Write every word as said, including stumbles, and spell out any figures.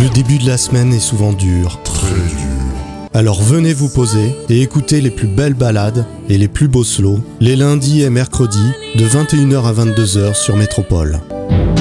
Le début de la semaine est souvent dur. Très dur. Alors venez vous poser et écoutez les plus belles ballades et les plus beaux slows les lundis et mercredis de vingt et une heures à vingt-deux heures sur Métropole.